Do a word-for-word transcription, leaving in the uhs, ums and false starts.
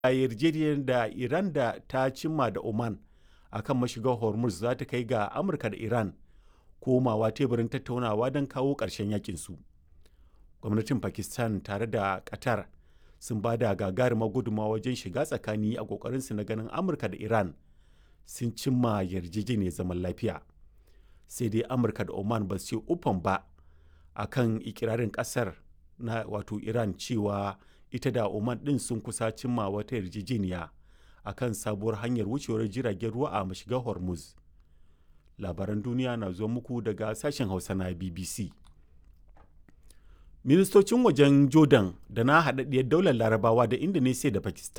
a yarjejeniyar da Iran da ta cimma da Oman a kan mashigar Hormuz za ta kai ga Amurka da Iran komawa teburin tattaunawa don kawo ƙarshen yakinsu. Gwamnatin Pakistan tare da Qatar sun ba da gagarumar gudunmawa wajen shiga tsakani a ƙoƙarinsu na ganin Amurka da Iran sun cimma yarjejeniyar zaman lafiya. Sai dai Amurka da Oman ba su ce uffan ba a kan ikirarin ƙasar na wato Iran cewa ita da Oman ɗin sun kusa cimma wata yarjejeniya a kan sabuwar hanyar wucewar jiragen ruwa a mashigar Hormuz. Labaran duniya na zuwa muku daga sashen Hausa na B B C. Ministocin wajen Jordan da na haɗaɗɗiyar daular Larabawa da Indonesia da Pakistan